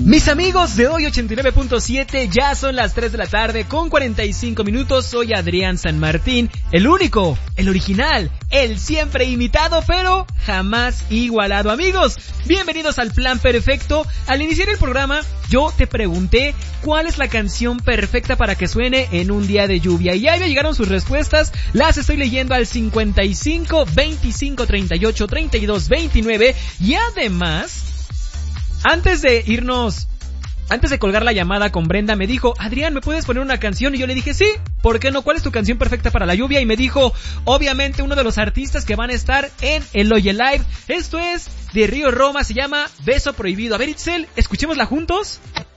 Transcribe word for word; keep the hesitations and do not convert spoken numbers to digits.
Mis amigos de hoy ochenta y nueve punto siete, ya son las tres de la tarde con cuarenta y cinco minutos. Soy Adrián San Martín, el único, el original, el siempre imitado, pero jamás igualado. Amigos, bienvenidos al Plan Perfecto. Al iniciar el programa, yo te pregunté cuál es la canción perfecta para que suene en un día de lluvia. Y ya me llegaron sus respuestas, las estoy leyendo al cincuenta y cinco, veinticinco, treinta y ocho, treinta y dos, veintinueve. Y además, antes de irnos, antes de colgar la llamada con Brenda, me dijo, Adrián, ¿me puedes poner una canción? Y yo le dije, sí, ¿por qué no? ¿Cuál es tu canción perfecta para la lluvia? Y me dijo, obviamente, uno de los artistas que van a estar en el Oye Live. Esto es de Río Roma, se llama Beso Prohibido. A ver, Itzel, escuchémosla juntos.